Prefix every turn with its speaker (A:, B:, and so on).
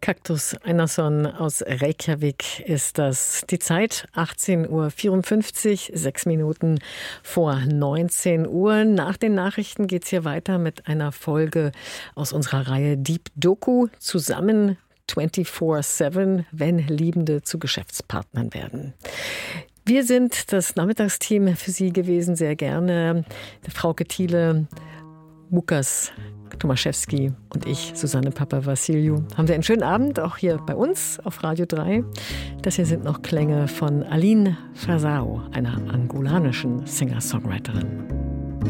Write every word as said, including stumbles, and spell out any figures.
A: Kaktus Einarsson aus Reykjavik ist das. Die Zeit achtzehn Uhr vierundfünfzig, sechs Minuten vor neunzehn Uhr. Nach den Nachrichten geht es hier weiter mit einer Folge aus unserer Reihe Deep Doku zusammen vierundzwanzig sieben, wenn Liebende zu Geschäftspartnern werden. Wir sind das Nachmittagsteam für Sie gewesen, sehr gerne. Frauke Thiele, Łukasz Tomaszewski und ich, Susanne Papawassiliou. Haben Sie einen schönen Abend, auch hier bei uns auf Radio drei. Das hier sind noch Klänge von Aline Frazao, einer angolanischen Singer-Songwriterin.